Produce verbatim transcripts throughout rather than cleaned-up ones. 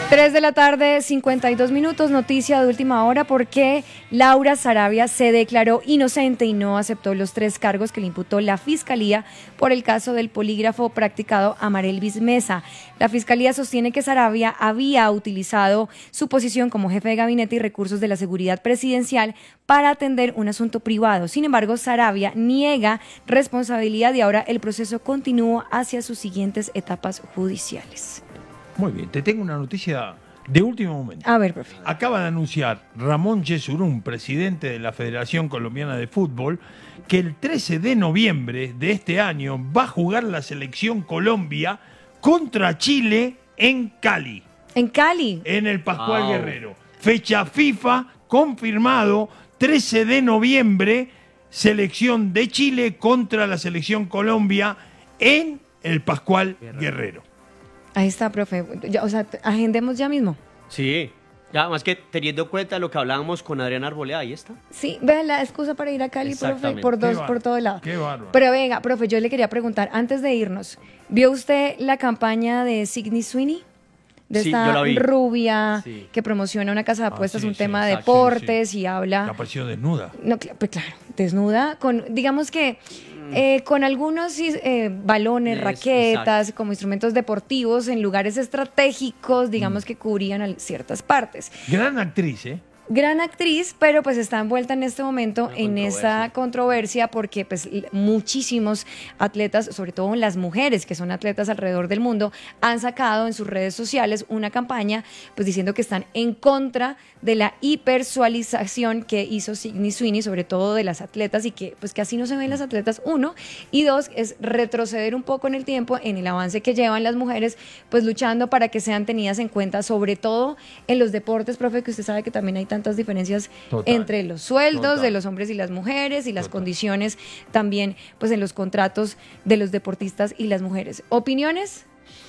tres de la tarde, cincuenta y dos minutos, noticia de última hora porque Laura Sarabia se declaró inocente y no aceptó los tres cargos que le imputó la Fiscalía por el caso del polígrafo practicado a Marelvis Mesa. La Fiscalía sostiene que Sarabia había utilizado su posición como jefe de gabinete y recursos de la seguridad presidencial para atender un asunto privado. Sin embargo, Sarabia niega responsabilidad y ahora el proceso continúa hacia sus siguientes etapas judiciales. Muy bien, te tengo una noticia de último momento. A ver, profe. Acaba de anunciar Ramón Yesurún, presidente de la Federación Colombiana de Fútbol, que el trece de noviembre de este año va a jugar la selección Colombia contra Chile en Cali. ¿En Cali? En el Pascual Wow. Guerrero. Fecha FIFA, confirmado, trece de noviembre, selección de Chile contra la selección Colombia en el Pascual Guerrero. Guerrero. Ahí está, profe. Ya, o sea, agendemos ya mismo. Sí, ya más que teniendo en cuenta lo que hablábamos con Adrián Arboleda, ahí está. Sí, vean la excusa para ir a Cali, profe, Exactamente. por dos, Qué por todo lado. Qué bárbaro. Pero venga, profe, yo le quería preguntar, antes de irnos, ¿vio usted la campaña de Sydney Sweeney? De Sí, esta yo la vi. rubia Sí. que promociona una casa de Ah, apuestas, sí, un sí, tema de exacto, deportes sí, sí. y habla... La apareció desnuda. No, cl- pues claro, desnuda, con, digamos que eh, con algunos eh, balones, Es- raquetas, exacto. como instrumentos deportivos en lugares estratégicos, digamos que cubrían al- ciertas partes. Gran actriz, ¿eh? Gran actriz, pero pues está envuelta en este momento Una en esa controversia porque pues l- muchísimos atletas, sobre todo las mujeres que son atletas alrededor del mundo, han sacado en sus redes sociales una campaña pues diciendo que están en contra de la hipersexualización que hizo Sydney Sweeney, sobre todo de las atletas, y que pues que así no se ven las atletas, uno, y dos, es retroceder un poco en el tiempo en el avance que llevan las mujeres pues luchando para que sean tenidas en cuenta, sobre todo en los deportes, profe, que usted sabe que también hay tantas diferencias Total. entre los sueldos Total. de los hombres y las mujeres y las Total. condiciones también pues en los contratos de los deportistas y las mujeres. ¿Opiniones?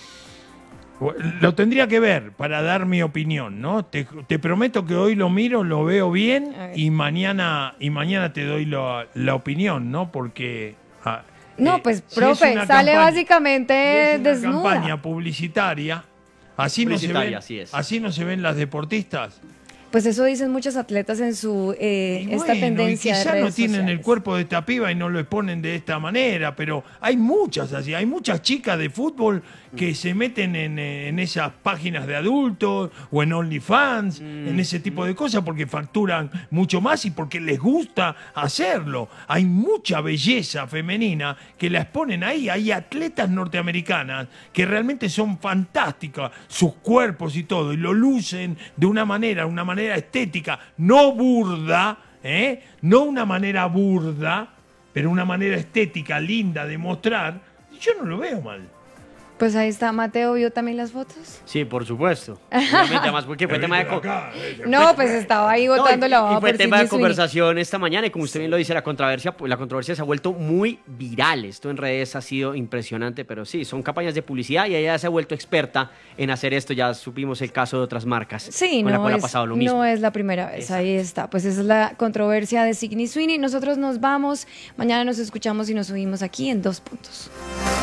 Lo tendría que ver para dar mi opinión, ¿no? Te, te prometo que hoy lo miro, lo veo bien A ver. y mañana y mañana te doy la, la opinión, ¿no? Porque ah, No, eh, pues, si es profe, una sale campaña- básicamente si es una desnuda. campaña publicitaria, así no se Publicitaria, ven, así es. así no se ven las deportistas. Pues eso dicen muchos atletas en su eh, Y esta bueno, tendencia y de quizás redes no tienen sociales. el cuerpo de esta piba y no lo exponen de esta manera, pero hay muchas así, hay muchas chicas de fútbol que se meten en, eh, en esas páginas de adultos o en OnlyFans, en ese tipo de cosas porque facturan mucho más y porque les gusta hacerlo. Hay mucha belleza femenina que la exponen ahí, hay atletas norteamericanas que realmente son fantásticas, sus cuerpos y todo, y lo lucen de una manera, una manera estética, no burda, ¿eh? No una manera burda, pero una manera estética linda de mostrar. Yo no lo veo mal. Pues ahí está, Mateo, ¿vio también las fotos? Sí, por supuesto. Obviamente, además porque fue tema de... co- No, pues estaba ahí No, botando y- la y baba fue por tema de Sydney Sweeney. conversación esta mañana y como usted bien lo dice, la controversia, pues, la controversia se ha vuelto muy viral. Esto en redes ha sido impresionante, pero sí, son campañas de publicidad y ella se ha vuelto experta en hacer esto. Ya supimos el caso de otras marcas Sí, con la no cual ha es, pasado lo mismo. no es la primera vez, Exacto. ahí está. Pues esa es la controversia de Sydney Sweeney. Nosotros nos vamos, mañana nos escuchamos y nos subimos aquí en Dos Puntos.